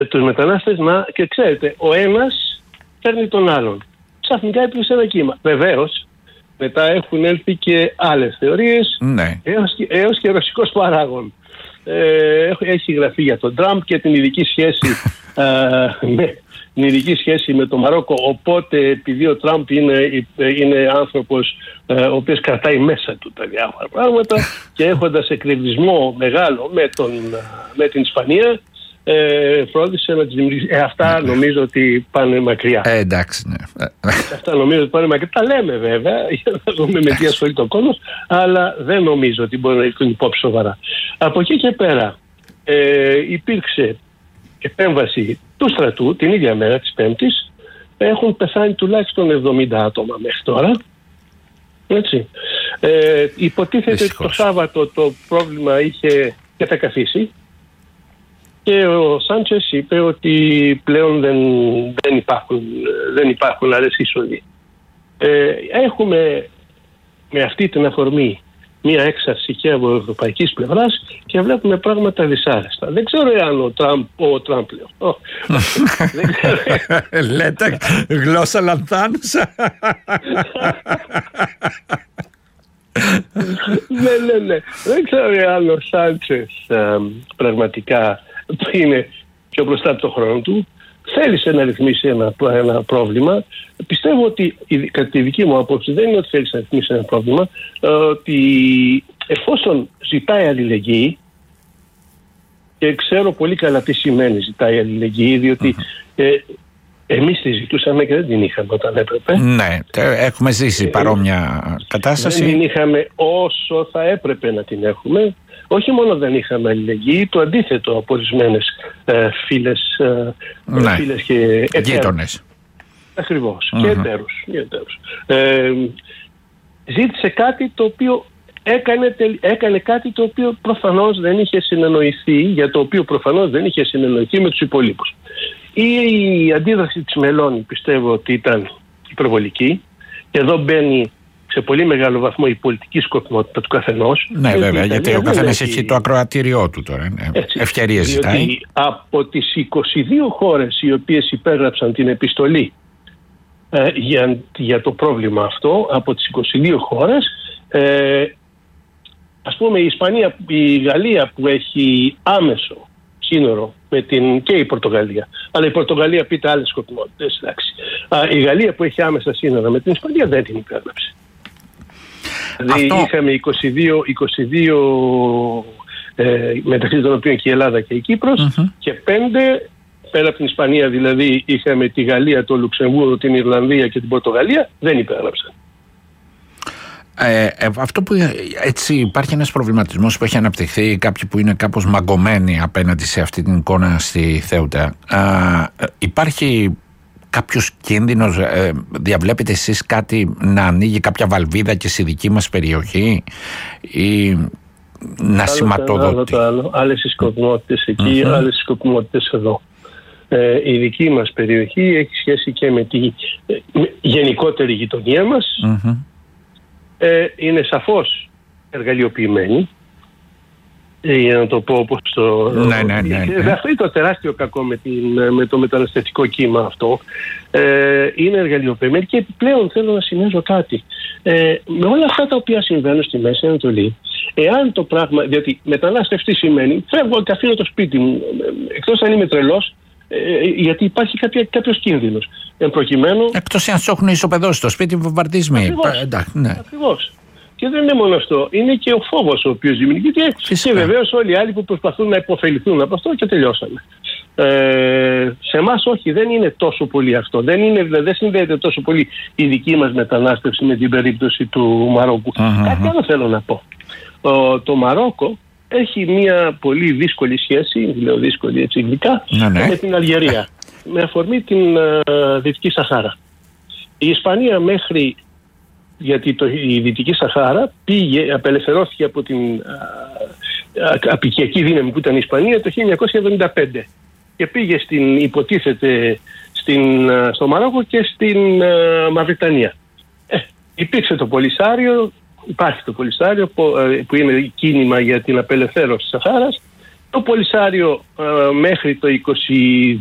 τους μετανάστες και ξέρετε, ο ένας παίρνει τον άλλον. Ξαφνικά έπλησε ένα κύμα. Βεβαίως, μετά έχουν έλθει και άλλες θεωρίες, ναι, έως και ρωσικός παράγων. Έχει γραφεί για τον Τραμπ και την ειδική σχέση με το Μαρόκο. Οπότε, επειδή ο Τραμπ είναι άνθρωπος ο οποίος κρατάει μέσα του τα διάφορα πράγματα και έχοντας εκνευρισμό μεγάλο με την Ισπανία, φρόντισε να τις δημιουργήσει. Αυτά νομίζω ότι πάνε μακριά. Εντάξει, ναι. Αυτά νομίζω ότι πάνε μακριά. Τα λέμε βέβαια, για να δούμε με τι ασχολείται ο κόσμος, αλλά δεν νομίζω ότι μπορεί να ληφθούν υπόψη σοβαρά. Από εκεί και πέρα υπήρξε επέμβαση του στρατού την ίδια μέρα της Πέμπτης. Έχουν πεθάνει τουλάχιστον 70 άτομα μέχρι τώρα. Έτσι. Υποτίθεται ότι το Σάββατο το πρόβλημα είχε κατακαθίσει και ο Σάντσες είπε ότι πλέον δεν υπάρχουν άλλες είσοδοι. Έχουμε με αυτή την αφορμή μία έξαρση και από ευρωπαϊκής πλευράς και βλέπουμε πράγματα δυσάρεστα. Δεν ξέρω εάν ο Τραμπ λέω. Δεν ξέρω. Λέτε γλώσσα λανθάνουσα. Ναι. Δεν ξέρω εάν ο Σάντσες πραγματικά είναι πιο μπροστά από τον χρόνο του. Θέλησε να ρυθμίσει ένα πρόβλημα. Πιστεύω ότι, κατά τη δική μου άποψη, δεν είναι ότι θέλησε να ρυθμίσει ένα πρόβλημα, ότι εφόσον ζητάει αλληλεγγύη, και ξέρω πολύ καλά τι σημαίνει ζητάει αλληλεγγύη, διότι εμείς τη ζητούσαμε και δεν την είχαμε όταν έπρεπε. Ναι, έχουμε ζήσει παρόμοια κατάσταση. Δεν την είχαμε όσο θα έπρεπε να την έχουμε. Όχι μόνο δεν είχαμε αλληλεγγύη, το αντίθετο από ορισμένες φίλες και γείτονες. Ακριβώς. Και εταίρους. Ζήτησε κάτι το οποίο έκανε κάτι το οποίο προφανώς δεν είχε συνεννοηθεί, για το οποίο προφανώς δεν είχε συνεννοηθεί με τους υπολείπους. Η αντίδραση της Μελώνη πιστεύω ότι ήταν υπερβολική και εδώ μπαίνει σε πολύ μεγάλο βαθμό η πολιτική σκοπιμότητα του καθενός. Ναι, βέβαια, γιατί ο καθένας έχει το ακροατήριό του τώρα. Ευκαιρίες ζητάει. Από τις 22 χώρες οι οποίες υπέγραψαν την επιστολή για το πρόβλημα αυτό, από τις 22 χώρες, ας πούμε η Γαλλία που έχει άμεσο σύνορο και η Πορτογαλία, αλλά η Πορτογαλία πείτε άλλες σκοπιμότητες, η Γαλλία που έχει άμεσα σύνορα με την Ισπανία δεν την υπέγραψε. Δηλαδή είχαμε 22 μεταξύ των οποίων και η Ελλάδα και η Κύπρος και 5 πέρα από την Ισπανία, δηλαδή είχαμε τη Γαλλία, το Λουξεμβούργο, την Ιρλανδία και την Πορτογαλία, δεν υπέγραψαν. Αυτό που έτσι υπάρχει ένας προβληματισμός που έχει αναπτυχθεί, κάποιοι που είναι κάπως μαγκωμένοι απέναντι σε αυτή την εικόνα στη Θέουτα. Υπάρχει κάποιος κίνδυνος, διαβλέπετε εσείς κάτι να ανοίγει κάποια βαλβίδα και στη δική μας περιοχή ή να σηματοδοτεί? Άλλες σκοπιμότητες εκεί, άλλες σκοπιμότητες εδώ. Η δική μας περιοχή έχει σχέση και με τη γενικότερη γειτονία μας. Είναι εργαλειοποιημένη, για να το πω όπως το... Ναι. Αυτό είναι το τεράστιο κακό με το μεταναστευτικό κύμα αυτό. Είναι εργαλειοποιημένη και επιπλέον θέλω να σημαίνω κάτι. Με όλα αυτά τα οποία συμβαίνουν στη Μέση Ανατολή, εάν το πράγμα, διότι μετανάστευση σημαίνει φεύγω και αφήνω το σπίτι μου, εκτός αν είμαι τρελός, γιατί υπάρχει κάποιος κίνδυνος. Εκτός αν σου έχουν ισοπεδώσει το σπίτι, βομβαρδισμοί. Ακριβώς. Και δεν είναι μόνο αυτό. Είναι και ο φόβος ο οποίος δημιουργείται και βεβαίως όλοι οι άλλοι που προσπαθούν να υποφεληθούν από αυτό και τελειώσαμε. Σε εμάς όχι, δεν είναι τόσο πολύ αυτό. Δεν συνδέεται τόσο πολύ η δική μας μετανάστευση με την περίπτωση του Μαρόκου. Κάτι άλλο θέλω να πω. Το Μαρόκο έχει μια πολύ δύσκολη σχέση, λέω δύσκολη έτσι γλυκά, με την Αλγερία. Με αφορμή την Δυτική Σαχάρα. Η Ισπανία γιατί η Δυτική Σαχάρα απελευθερώθηκε από την απικιακή δύναμη που ήταν η Ισπανία το 1975 και πήγε υποτίθεται στο Μαρόκο και στην Μαυριτανία. Υπήρξε το Πολυσάριο, υπάρχει το Πολυσάριο που είναι κίνημα για την απελευθέρωση της Σαχάρας το Πολυσάριο μέχρι το